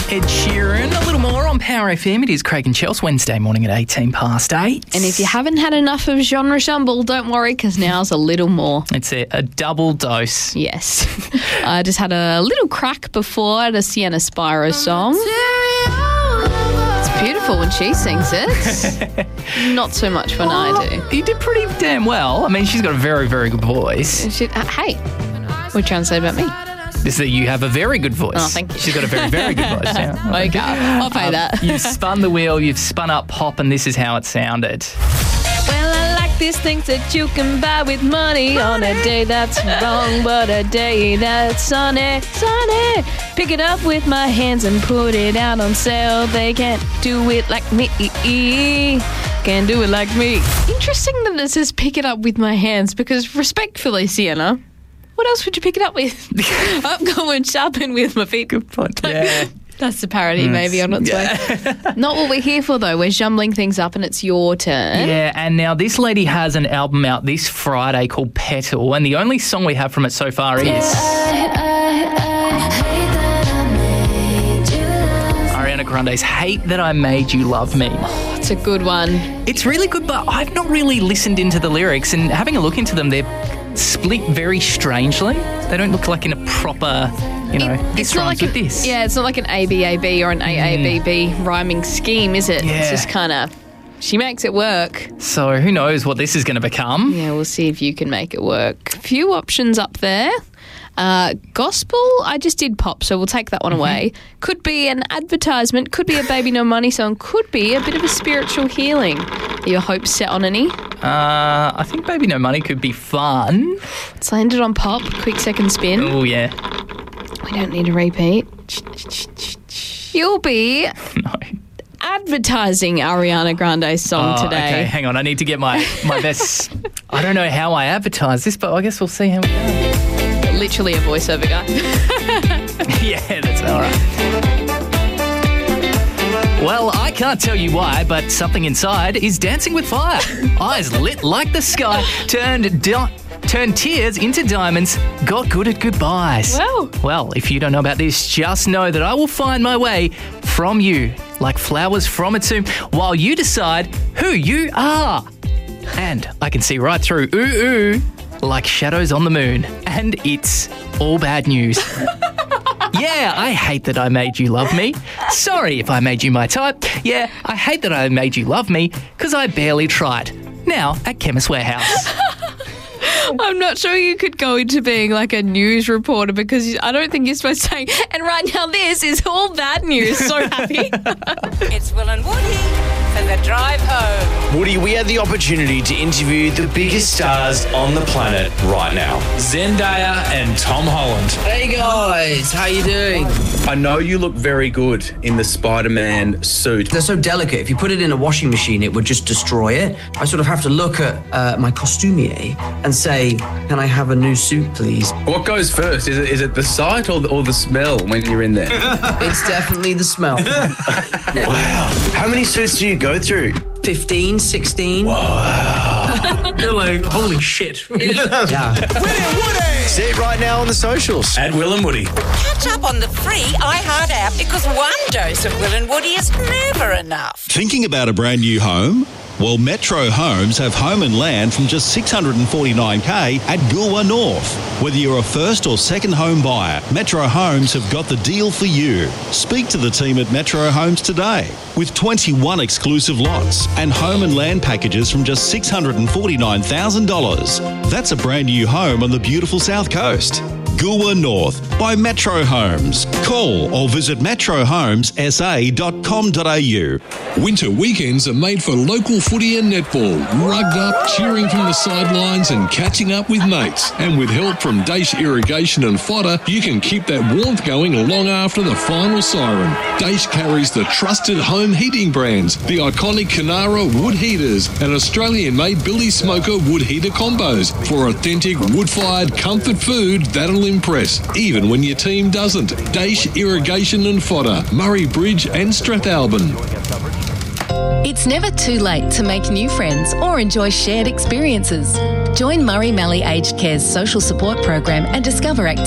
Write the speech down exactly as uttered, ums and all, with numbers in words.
Ed Sheeran. A little more on Power F M. It is Craig and Chelsea, Wednesday morning at eighteen past eight. And if you haven't had enough of genre jumble, don't worry, because now's a little more. It's a, a double dose. Yes. I just had a little crack before at a Sienna Spiro song. It's beautiful when she sings it. Not so much when I do. You did pretty damn well. I mean, she's got a very, very good voice. She, uh, hey, what are you trying to say about me? Is that you have a very good voice. Oh, thank you. She's got a very, very good voice. Yeah. Okay, I'll pay Um, that. You've spun the wheel, you've spun up pop, and this is how it sounded. Well, I like these things that you can buy with money, money. On a day that's wrong, but a day that's sunny, sunny. Pick it up with my hands and put it out on sale. They can't do it like me. Can't do it like me. Interesting that it says pick it up with my hands, because respectfully, Sienna, what else would you pick it up with? I'm going shopping with my feet. Good point. Yeah. That's the parody maybe on its yeah. way. Not what we're here for, though. We're jumbling things up and it's your turn. Yeah, and now this lady has an album out this Friday called Petal, and the only song we have from it so far is Ariana Grande's Hate That I Made You Love Me. It's a good one. It's really good, but I've not really listened into the lyrics, and having a look into them, they're split very strangely. They don't look like in a proper, you know, It- this it's not rhymes like with a- this. Yeah, it's not like an A B A B or an A A B B rhyming scheme, is it? Yeah. It's just kind of, she makes it work. So who knows what this is going to become. Yeah, we'll see if you can make it work. Few options up there. Uh, gospel, I just did pop, so we'll take that one away. Could be an advertisement, could be a Baby No Money song, could be a bit of a spiritual healing. Are your hopes set on any? Uh, I think Baby No Money could be fun. It's landed on pop. Quick second spin. Oh, yeah. We don't need a repeat. You'll be No. advertising Ariana Grande's song Oh, today. okay, hang on. I need to get my, my best... I don't know how I advertise this, but I guess we'll see how we go. Literally a voiceover guy. Yeah, that's all right. Well, I can't tell you why, but something inside is dancing with fire. Eyes lit like the sky, turned di- turned tears into diamonds, got good at goodbyes. Wow. Well, if you don't know about this, just know that I will find my way from you like flowers from a tomb while you decide who you are. And I can see right through ooh ooh like shadows on the moon. And it's all bad news. Yeah, I hate that I made you love me. Sorry if I made you my type. Yeah, I hate that I made you love me because I barely tried. Now at Chemist Warehouse. I'm not sure you could go into being like a news reporter, because I don't think you're supposed to say, and right now this is all bad news. So happy. It's Will and Woody for the drive home. Woody, we had the opportunity to interview the biggest stars on the planet right now. Zendaya and Tom Holland. Hey guys, how you doing? I know you look very good in the Spider-Man suit. They're so delicate. If you put it in a washing machine, it would just destroy it. I sort of have to look at uh, my costumier and say, can I have a new suit, please? What goes first? Is it is it the sight or the, or the smell when you're in there? It's definitely the smell. Wow. How many suits do you go through? fifteen, sixteen. You're like, holy shit. Yeah. See it right now on the socials. At Will and Woody. Catch up on the free iHeart app, because one dose of Will and Woody is never enough. Thinking about a brand new home? Well, Metro Homes have home and land from just six hundred forty-nine thousand dollars at Goolwa North. Whether you're a first or second home buyer, Metro Homes have got the deal for you. Speak to the team at Metro Homes today. With twenty-one exclusive lots and home and land packages from just six hundred forty-nine thousand dollars. That's a brand new home on the beautiful South Coast. Goolwa North by Metro Homes. Call or visit metro homes s a dot com dot a u. Winter weekends are made for local footy and netball, rugged up, cheering from the sidelines and catching up with mates. And with help from Daesh Irrigation and Fodder, you can keep that warmth going long after the final siren. Daesh carries the trusted home heating brands, the iconic Canara wood heaters and Australian-made Billy Smoker wood heater combos for authentic wood-fired comfort food that'll impress, even when your team doesn't. Daesh Irrigation and Fodder, Murray Bridge and Strathalbyn. It's never too late to make new friends or enjoy shared experiences. Join Murray Mallee Aged Care's social support program and discover activities